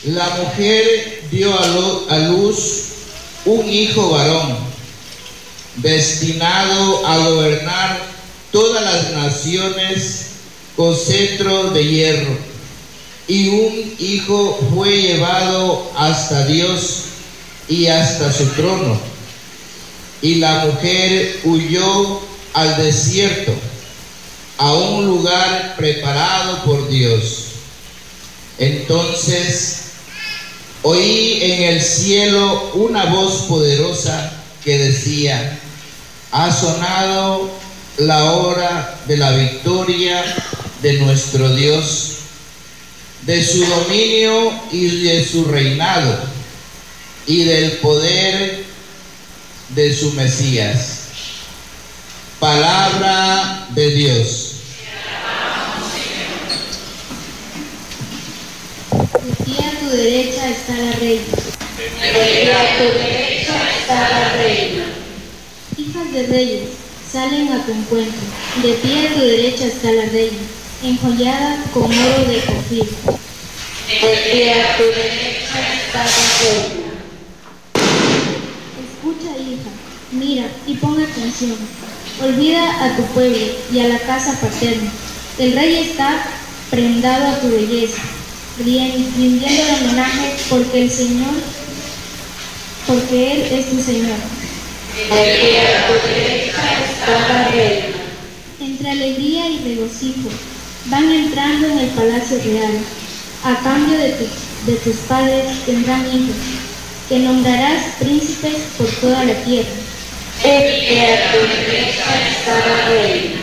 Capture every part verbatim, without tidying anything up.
La mujer dio a, lo, a luz un hijo varón, destinado a gobernar todas las naciones con cetro de hierro. Y un hijo fue llevado hasta Dios y hasta su trono. Y la mujer huyó al desierto, a un lugar preparado por Dios. Entonces oí en el cielo una voz poderosa que decía: ha sonado la hora de la victoria de nuestro Dios, de su dominio y de su reinado, y del poder de su Mesías. Palabra de Dios. De pie a tu derecha está la reina. De pie a tu derecha está la reina. Hijas de reyes, salen a tu encuentro. De pie a tu derecha está la reina, enjollada con oro de Ofir. De pie a tu derecha está la reina. Escucha, hija, mira y pon atención. Olvida a tu pueblo y a la casa paterna. El rey está prendado a tu belleza, rindiendo homenaje porque el Señor, porque Él es tu Señor. De pie a tu derecha está la reina. Entre alegría y regocijo van entrando en el palacio real. A cambio de, tu, de tus padres tendrán hijos, que nombrarás príncipes por toda la tierra. De pie a tu derecha está la reina.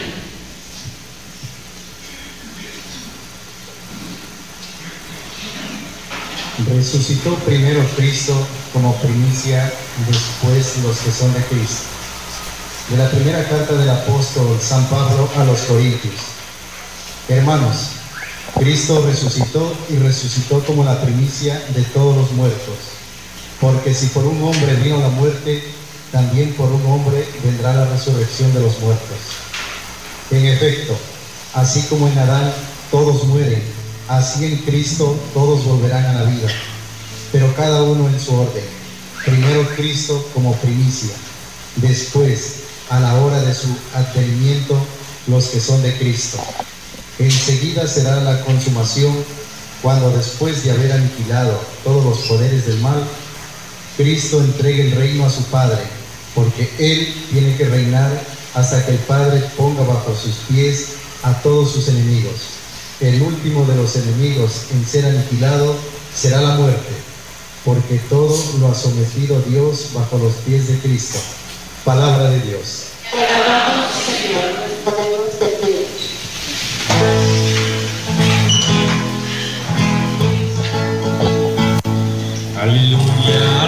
Resucitó primero Cristo como primicia, después los que son de Cristo. De la primera carta del apóstol San Pablo a los Corintios. Hermanos, Cristo resucitó y resucitó como la primicia de todos los muertos. Porque si por un hombre vino la muerte, también por un hombre vendrá la resurrección de los muertos. En efecto, así como en Adán todos mueren, así en Cristo todos volverán a la vida, pero cada uno en su orden. Primero Cristo como primicia, después, a la hora de su advenimiento, los que son de Cristo. Enseguida será la consumación, cuando después de haber aniquilado todos los poderes del mal, Cristo entregue el reino a su Padre, porque Él tiene que reinar hasta que el Padre ponga bajo sus pies a todos sus enemigos. El último de los enemigos en ser aniquilado será la muerte, porque todo lo ha sometido Dios bajo los pies de Cristo. Palabra de Dios. Te alabamos, Señor, nos ponemos de pie. Aleluya.